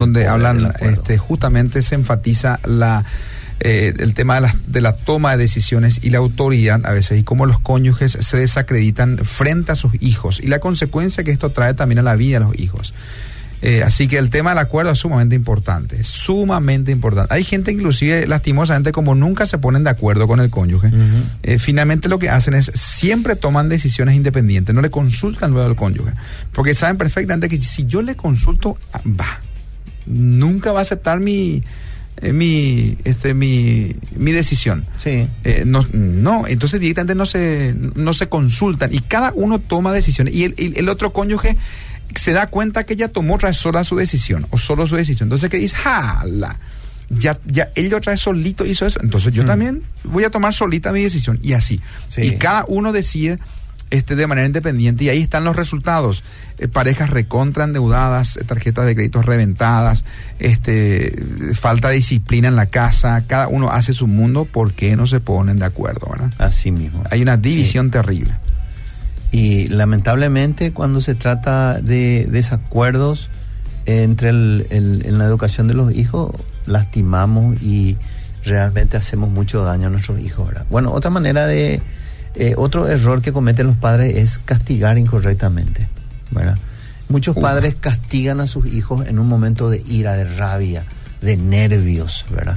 donde hablan, justamente se enfatiza el tema de la toma de decisiones y la autoridad a veces, y cómo los cónyuges se desacreditan frente a sus hijos y la consecuencia que esto trae también a la vida de los hijos. Así que el tema del acuerdo es sumamente importante, sumamente importante. Hay gente inclusive, lastimosamente, como nunca se ponen de acuerdo con el cónyuge, finalmente lo que hacen es siempre toman decisiones independientes, no le consultan luego al cónyuge, porque saben perfectamente que si yo le consulto, nunca va a aceptar mi decisión. Sí. No, entonces directamente no se consultan y cada uno toma decisiones y el otro cónyuge se da cuenta que ya tomó otra vez sola su decisión o solo su decisión. Entonces que dice, ¡jala! Ya él otra vez solito hizo eso, entonces yo también voy a tomar solita mi decisión y así. Sí. Y cada uno decide de manera independiente y ahí están los resultados. Parejas recontra endeudadas, tarjetas de créditos reventadas, falta de disciplina en la casa, cada uno hace su mundo porque no se ponen de acuerdo, ¿verdad? Así mismo. Hay una división terrible. Y lamentablemente cuando se trata de desacuerdos entre en la educación de los hijos, lastimamos y realmente hacemos mucho daño a nuestros hijos, ¿verdad? Bueno, otra manera otro error que cometen los padres es castigar incorrectamente, ¿verdad? Muchos padres castigan a sus hijos en un momento de ira, de rabia, de nervios, ¿verdad?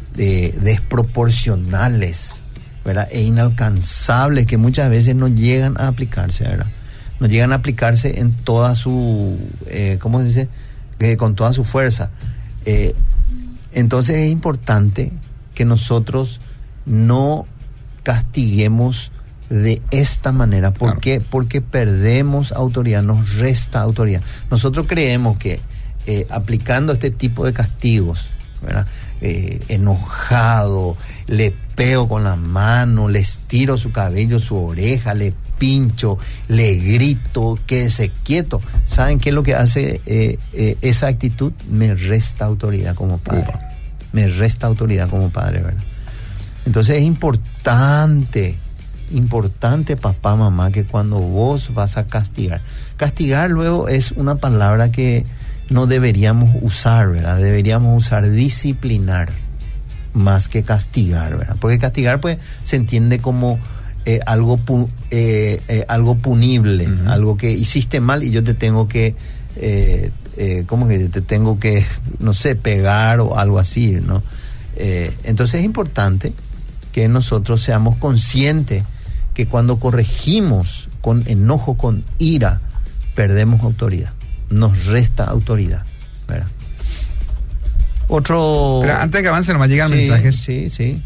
Desproporcionales, ¿verdad? E inalcanzables, que muchas veces no llegan a aplicarse, ¿verdad? No llegan a aplicarse en toda su, ¿cómo se dice? Con toda su fuerza. Entonces es importante que nosotros no castiguemos de esta manera. ¿Por qué? Porque perdemos autoridad, nos resta autoridad. Nosotros creemos que aplicando este tipo de castigos, ¿verdad? Enojado, le pego con la mano, le estiro su cabello, su oreja, le pincho, le grito, quédese quieto. ¿Saben qué es lo que hace esa actitud? Me resta autoridad como padre. Me resta autoridad como padre, ¿verdad? Entonces es importante, papá, mamá, que cuando vos vas a castigar luego es una palabra que no deberíamos usar, ¿verdad? Deberíamos usar disciplinar más que castigar, ¿verdad? Porque castigar pues se entiende como algo punible, algo que hiciste mal y yo te tengo que ¿cómo que te tengo que, no sé, pegar o algo así, ¿no? Entonces es importante que nosotros seamos conscientes que cuando corregimos con enojo, con ira, perdemos autoridad, nos resta autoridad, ¿verdad? Pero antes de que avance nomás llegan mensajes. Sí.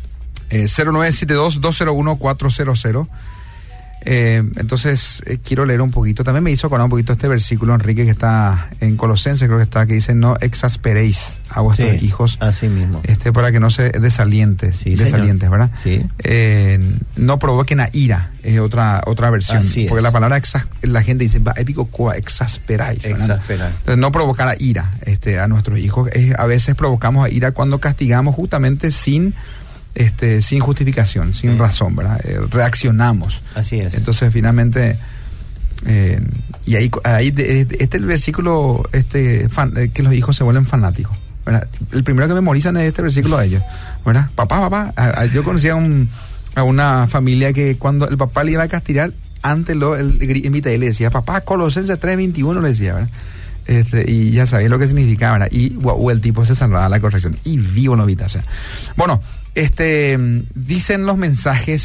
0972-201-400. Entonces quiero leer un poquito. También me hizo acordar un poquito este versículo, Enrique, que está en Colosenses, creo que está, que dice: no exasperéis a vuestros hijos, así mismo, para que no se desalientes, ¿verdad? Sí. No provoquen a ira, es otra versión. Así porque es. la palabra la gente dice, épico, exasperáis. Entonces, no provocar a ira a nuestros hijos. A veces provocamos a ira cuando castigamos justamente sin justificación, sin razón, ¿verdad? Reaccionamos. Así es. Entonces, finalmente, y ahí este es el versículo que los hijos se vuelven fanáticos, ¿verdad? El primero que memorizan es este versículo a ellos, ¿verdad? Papá. Yo conocía a una familia que cuando el papá le iba a castigar, antes invita y le decía, papá, Colosenses 3:21, le decía, ¿verdad? Y ya sabía lo que significaba, ¿verdad? Y el tipo se salvaba la corrección. Y vivo novita, o sea. Bueno, dicen los mensajes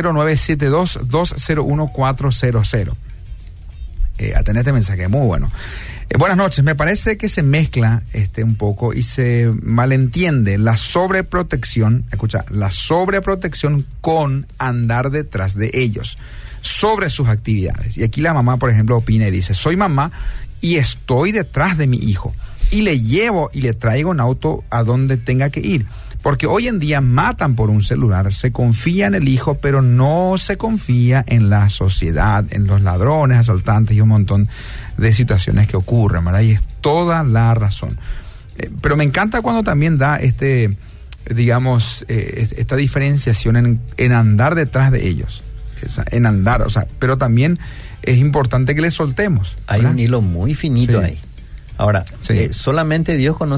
0972-201-400. Atendé este mensaje, muy bueno. Buenas noches, me parece que se mezcla un poco y se malentiende la sobreprotección con andar detrás de ellos, sobre sus actividades. Y aquí la mamá, por ejemplo, opina y dice: soy mamá y estoy detrás de mi hijo y le llevo y le traigo un auto a donde tenga que ir. Porque hoy en día matan por un celular, se confía en el hijo, pero no se confía en la sociedad, en los ladrones, asaltantes y un montón de situaciones que ocurren, ¿verdad? Y es toda la razón. Pero me encanta cuando también da esta diferenciación en andar detrás de ellos, en andar, pero también es importante que les soltemos, ¿verdad? Hay un hilo muy finito ahí. Ahora, solamente Dios conoce